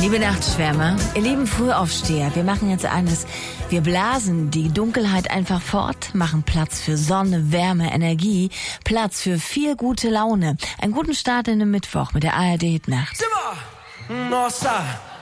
Liebe Nachtschwärmer, ihr lieben Frühaufsteher, wir machen jetzt eines. Wir blasen die Dunkelheit einfach fort, machen Platz für Sonne, Wärme, Energie, Platz für viel gute Laune. Einen guten Start in den Mittwoch mit der ARD Hitnacht. Nossa,